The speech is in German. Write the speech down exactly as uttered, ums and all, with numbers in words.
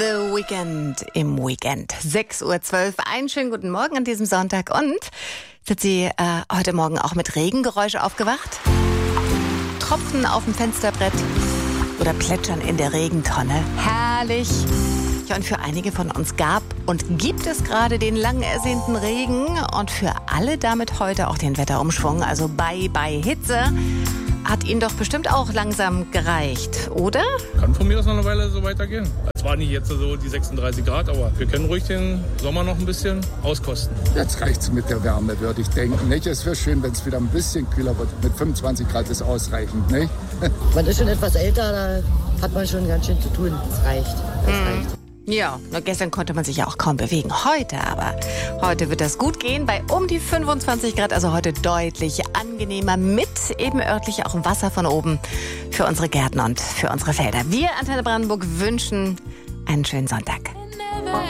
The Weekend im Weekend. sechs Uhr zwölf. Einen schönen guten Morgen an diesem Sonntag. Und sind Sie äh, heute Morgen auch mit Regengeräusche aufgewacht? Tropfen auf dem Fensterbrett oder Plätschern in der Regentonne? Herrlich. Ja, und für einige von uns gab und gibt es gerade den lang ersehnten Regen. Und für alle damit heute auch den Wetterumschwung. Also bye bye Hitze. Hat Ihnen doch bestimmt auch langsam gereicht, oder? Kann von mir aus noch eine Weile so weitergehen. Es war nicht jetzt so die sechsunddreißig Grad, aber wir können ruhig den Sommer noch ein bisschen auskosten. Jetzt reicht's mit der Wärme, würde ich denken. Nicht? Es wäre schön, wenn es wieder ein bisschen kühler wird. Mit fünfundzwanzig Grad ist ausreichend, nicht? Man ist schon etwas älter, da hat man schon ganz schön zu tun. Es reicht. Es Mhm. reicht. Ja, nur gestern konnte man sich ja auch kaum bewegen. Heute aber, heute wird das gut gehen bei um die fünfundzwanzig Grad. Also heute deutlich angenehmer mit eben örtlich auch Wasser von oben für unsere Gärten und für unsere Felder. Wir, Antenne Brandenburg, wünschen einen schönen Sonntag.